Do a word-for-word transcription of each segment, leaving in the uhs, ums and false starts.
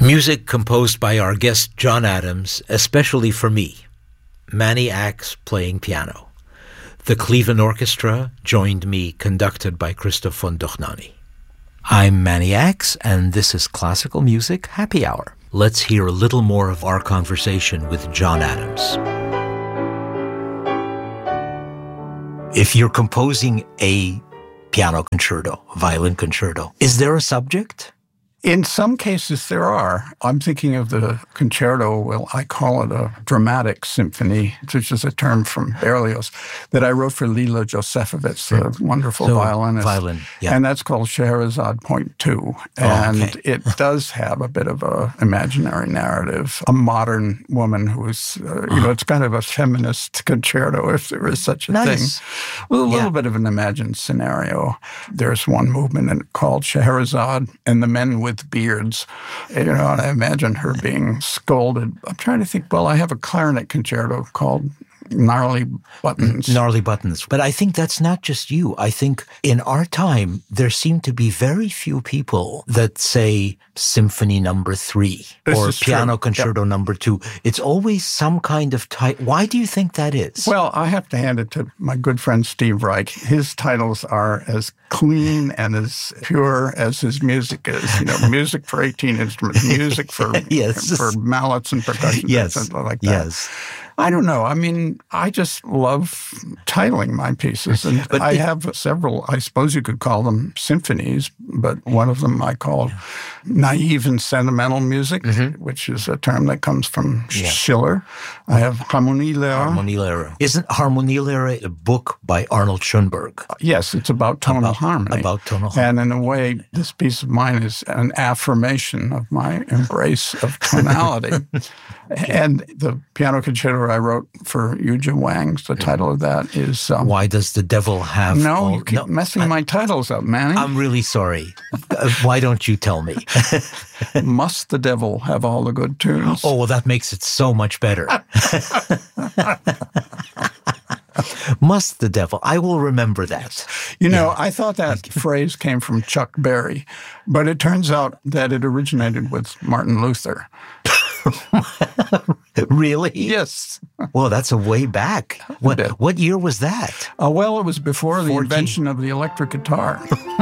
Music composed by our guest John Adams, especially for me. Manny Axe playing piano. The Cleveland Orchestra joined me, conducted by Christoph von Dohnanyi. I'm Manny Axe, and this is Classical Music Happy Hour. Let's hear a little more of our conversation with John Adams. If you're composing a piano concerto, violin concerto, is there a subject? In some cases, there are. I'm thinking of the concerto, well, I call it a dramatic symphony, which is a term from Berlioz, that I wrote for Lila Josefovitz, the wonderful so, violinist. Violin, yeah. And that's called Scheherazade Point Two. And oh, okay. It does have a bit of a imaginary narrative. A modern woman who's, uh, you know, it's kind of a feminist concerto, if there is such a nice. thing. With a little yeah. bit of an imagined scenario. There's one movement in it called Scheherazade and the Men with beards. You know, and I imagine her being scolded. I'm trying to think, well, I have a clarinet concerto called Gnarly Buttons. Gnarly Buttons. But I think that's not just you. I think in our time, there seem to be very few people that say Symphony Number Three this or Piano true. Concerto yep. Number Two. It's always some kind of title. Why do you think that is? Well, I have to hand it to my good friend Steve Reich. His titles are as clean and as pure as his music is. You know, music for eighteen instruments, music for yes. for mallets and percussion, yes. and like that. Yes. I don't know. I mean, I just love titling my pieces. And but I it, have several, I suppose you could call them symphonies, but one of them I call naive and sentimental music, mm-hmm. which is a term that comes from yeah. Schiller. I have Harmonielehre. Harmonielehre. Isn't Harmonielehre a book by Arnold Schoenberg? Uh, yes, it's about tonal about, harmony. About tonal harmony. And in a way, this piece of mine is an affirmation of my embrace of tonality. And the piano concerto I wrote for Yuja Wang, the title of that is... Um, Why Does the Devil Have... No, all, you keep no, messing I, my titles up, Manny. I'm really sorry. uh, why don't you tell me? Must the Devil Have All the Good Tunes? Oh, well, that makes it so much better. Must the Devil. I will remember that. You know, yeah. I thought that phrase came from Chuck Berry, but it turns out that it originated with Martin Luther. Really? Yes. Well, that's a way back. What what year was that? Uh, well, it was before the fourteen invention of the electric guitar.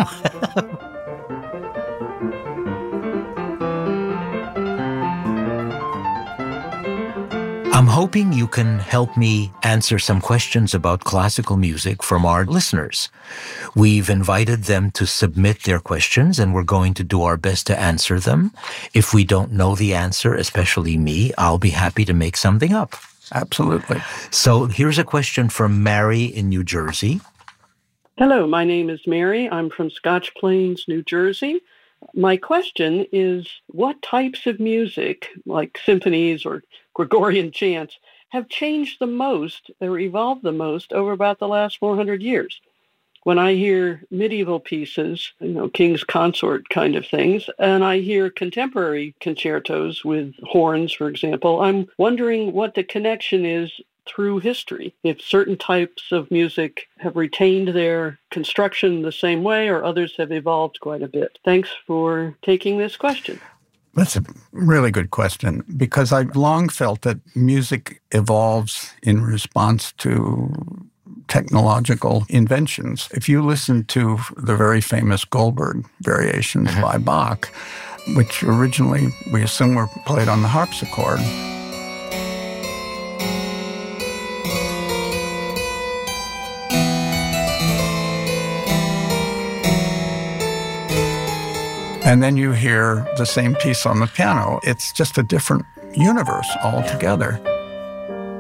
I'm hoping you can help me answer some questions about classical music from our listeners. We've invited them to submit their questions, and we're going to do our best to answer them. If we don't know the answer, especially me, I'll be happy to make something up. Absolutely. So here's a question from Mary in New Jersey. Hello, my name is Mary. I'm from Scotch Plains, New Jersey. My question is, what types of music, like symphonies or Gregorian chants, have changed the most or evolved the most over about the last four hundred years? When I hear medieval pieces, you know, King's Consort kind of things, and I hear contemporary concertos with horns, for example, I'm wondering what the connection is through history, if certain types of music have retained their construction the same way or others have evolved quite a bit. Thanks for taking this question. That's a really good question, because I've long felt that music evolves in response to technological inventions. If you listen to the very famous Goldberg variations mm-hmm. by Bach, which originally we assume were played on the harpsichord, and then you hear the same piece on the piano. It's just a different universe altogether.